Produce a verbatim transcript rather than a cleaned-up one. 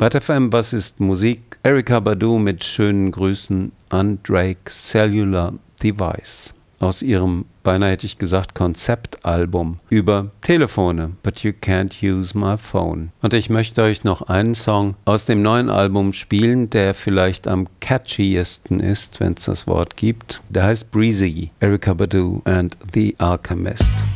Red F M, was ist Musik? Erykah Badu mit schönen Grüßen an Drake Cellular Device aus ihrem, beinahe hätte ich gesagt, Konzeptalbum über Telefone, But You Can't Use My Phone. Und ich möchte euch noch einen Song aus dem neuen Album spielen, der vielleicht am catchiesten ist, wenn es das Wort gibt. Der heißt Breezy, Erykah Badu and The Alchemist.